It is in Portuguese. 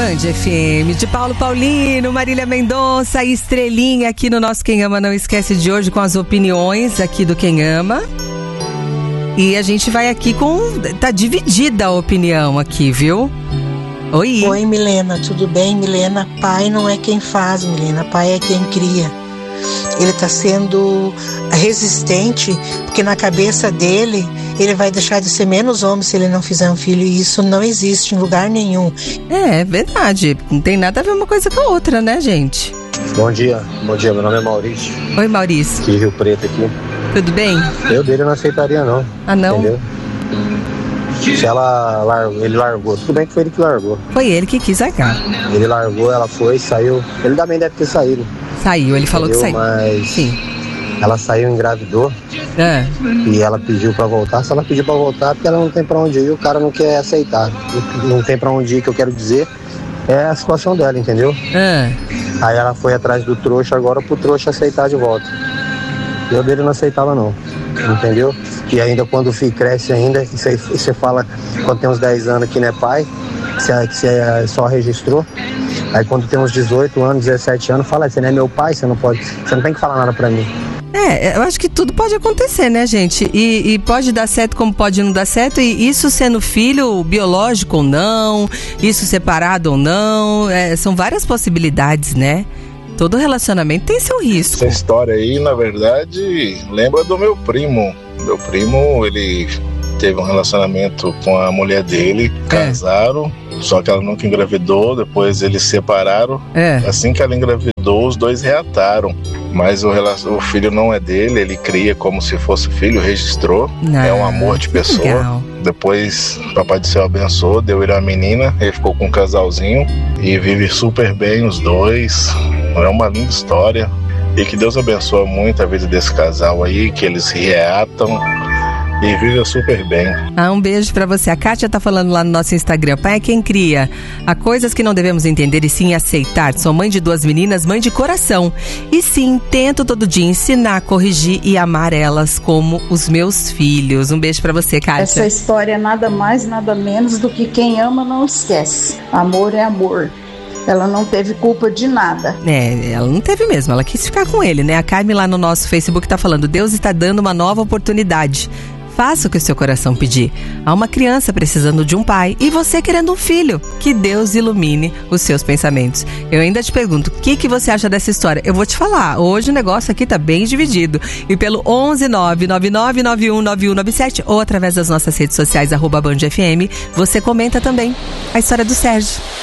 Band FM, de Paulo Paulino, Marília Mendonça e Estrelinha aqui no nosso Quem Ama Não Esquece de hoje, com as opiniões aqui do Quem Ama. E a gente vai aqui tá dividida a opinião aqui, viu? Oi. Oi, Milena, tudo bem? Milena, pai não é quem faz, Milena, pai é quem cria. Ele tá sendo resistente, porque na cabeça dele, ele vai deixar de ser menos homem se ele não fizer um filho, e isso não existe em lugar nenhum. É verdade, não tem nada a ver uma coisa com a outra, né, gente? Bom dia, meu nome é Maurício. Oi, Maurício. Aqui, Rio Preto, aqui. Tudo bem? Eu dele não aceitaria, não. Ah, não? Entendeu? Se ele largou, tudo bem que foi ele que largou. Foi ele que quis largar. Ele largou, ela foi, saiu. Ele também deve ter saído. Saiu, ele falou, entendeu? Que saiu. Mas sim, ela saiu, engravidou. E ela pediu pra voltar. Se ela pediu pra voltar, porque ela não tem pra onde ir, o cara não quer aceitar. Não tem pra onde ir, que eu quero dizer, é a situação dela, entendeu? Aí ela foi atrás do trouxa agora pro trouxa aceitar de volta. Eu dele não aceitava, não. Entendeu? E ainda quando o filho cresce ainda, você fala, quando tem uns 10 anos que não é pai, que você só registrou. Aí quando tem uns 18 anos, 17 anos, fala, você não é meu pai, você não tem que falar nada pra mim. Eu acho que tudo pode acontecer, né, gente? E pode dar certo como pode não dar certo, e isso sendo filho biológico ou não, isso separado ou não, são várias possibilidades, né? Todo relacionamento tem seu risco. Essa história aí, na verdade, lembra do meu primo. Meu primo, ele teve um relacionamento com a mulher dele, casaram, só que ela nunca engravidou, depois eles se separaram. Assim que ela engravidou, os dois reataram. Mas o filho não é dele, ele cria como se fosse filho, registrou. É um amor de pessoa. Legal. Depois, o Papai do Céu abençoou, deu ele a menina, ele ficou com um casalzinho e vive super bem os dois. É uma linda história. E que Deus abençoe muito a vida desse casal aí, que eles reatam e vivem super bem. Um beijo pra você. A Kátia tá falando lá no nosso Instagram. Pai é quem cria. Há coisas que não devemos entender e sim aceitar. Sou mãe de 2 meninas, mãe de coração. E sim, tento todo dia ensinar, corrigir e amar elas como os meus filhos. Um beijo pra você, Kátia. Essa história é nada mais, nada menos do que quem ama não esquece. Amor é amor. Ela não teve culpa de nada. Ela não teve mesmo, ela quis ficar com ele, né? A Carmen lá no nosso Facebook tá falando, Deus está dando uma nova oportunidade. Faça o que o seu coração pedir. Há uma criança precisando de um pai e você querendo um filho. Que Deus ilumine os seus pensamentos. Eu ainda te pergunto, o que você acha dessa história? Eu vou te falar, hoje o negócio aqui tá bem dividido. E pelo 11999919197 ou através das nossas redes sociais @BandFM, você comenta também a história do Sérgio.